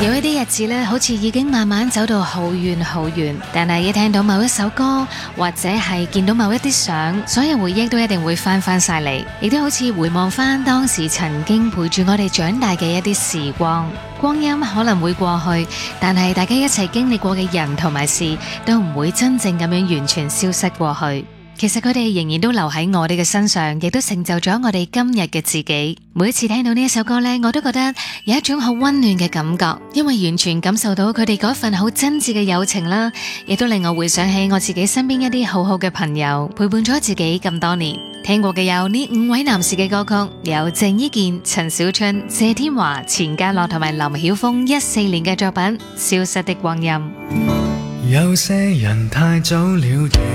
有一啲日子咧，好似已經慢慢走到好遠好遠，但係一聽到某一首歌，或者係見到某一啲相，所有回憶都一定會翻晒嚟，亦都好似回望翻當時曾經陪住我哋長大嘅一啲時光。光陰可能會過去，但係大家一齊經歷過嘅人同埋事，都唔會真正咁樣完全消失過去。其實佢哋仍然都留喺我哋嘅身上，亦都成就咗我哋今日嘅自己。每一次聽到呢一首歌呢，我都覺得有一種好溫暖嘅感覺，因為完全感受到佢哋嗰份好真摯嘅友情啦，亦都令我回想起我自己身邊一啲好好嘅朋友，陪伴咗自己咁多年。聽過嘅有呢5位男士嘅歌曲，有鄭伊健、陳小春、謝天華、錢嘉樂同埋林曉峰14年嘅作品《消失的光陰》。 有些人太早了